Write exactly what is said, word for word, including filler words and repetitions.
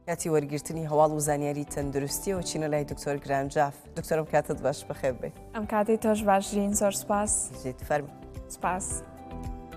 کاتی وەرگرتنی هەواڵ و زانیاری تەندروستیەوە چینە لای دکتۆر گرانجاف. دکتۆرم کاتت باش بەخێر بێ. ئەم کاتی تۆش باشین، زۆر سپاس. جێت فەرمی. سپاس.